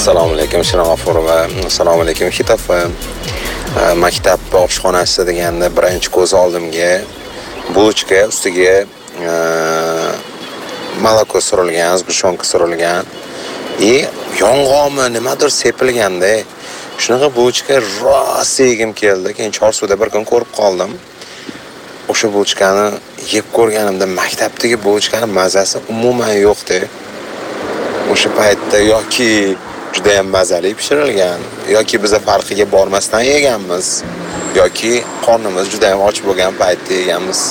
Assalomu alaykum, Shirin G'ofurova. Assalomu alaykum, Hitov. Maktab oshxonasi deganda birinchi ko'z oldimga bulочка ustiga moloko surilgan, zgushenka surilgan yong'oqmi nimadir sepilganda shunaqa bulочка rosa yegim keldi. Keyin Chorsuvda bir kun ko'rib qoldim. O'sha bulочкani yeb ko'rganimda maktabdagi bulочкani mazasi umuman yo'qdi. O'sha paytda yoki juda ham mazali pishirilgan, yoki biz farqiga bormasdan yeganmiz, yoki qornimiz juda ham och bo'lgan paytda yeganmiz.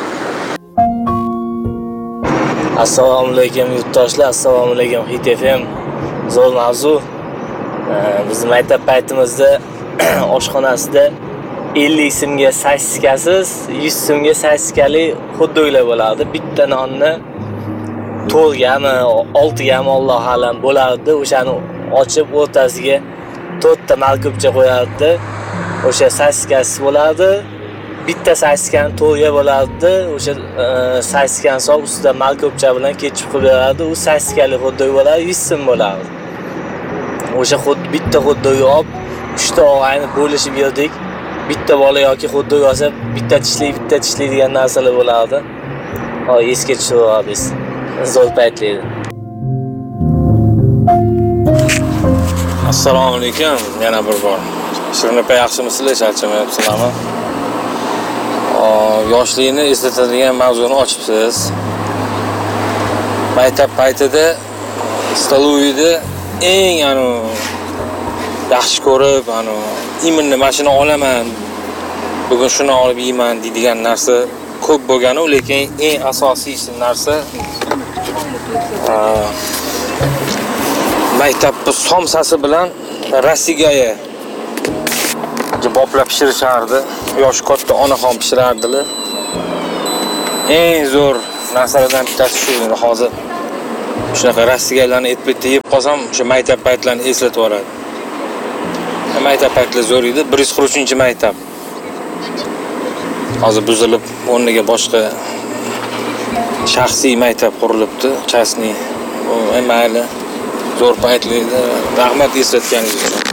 Assalomu alaykum yurtdoshlar, assalomu alaykum Hit FM. Zo'r mavzu. Biz maktab paytimizda oshxonasida 50 so'mga sasikasiz, 100 so'mga sasikali xuddo'ylar bo'lardi. Bitta nonni 4 gami, 6 gami Alloh alam bo'lardi. O'shani ochib o'rtasiga 4 ta malko'pcha qo'yardi. O'sha sasikasi bo'lardi. Bitta sasikani 4 ga bo'lardi. O'sha sasikani solib ustida malko'pcha bilan ketchup qilib berardi. U sasikali xuddo'y bo'lardi, 100 so'm bo'lardi. O'sha bitta xuddo'yni olib 3 ta og'ayni bo'lishib yerdik. Bitta bola yoki xuddo'y olsa bitta tishli degan narsalar bo'lardi. Esga tushiryapmiz. Zo'r paytlar. Assalomu alaykum, yana bir bor. Shirin opa, yaxshimisizlar? Charchamayapsizlarmi? Yoshlikni eslatadigan mavzuni ochibsiz. Maktab paytida stoloviyda eng yaxshi ko'rib, imonni mashina olaman, bugun shuni olib yeyman deydigan narsa ko'p bo'lgani, lekin eng asosiy narsa maktab somsasi bilan rasigaya boplab pishirishardi. Yosh katta onaxon pishirardilar. Eng zo'r narsalardan bittasi shu. Hozir shunaqa rasigalarni etbetda yeb qolsam, o'sha maktab paytlarini eslatib yuboradi. Maktab paytlar zo'r edi. 143-maktab. Hozir buzilib, o'rniga boshqa shaxsiy maktab qurilibdi, частный. Mayli. Zo'r paytlarda rahmat eslatganingiz uchun.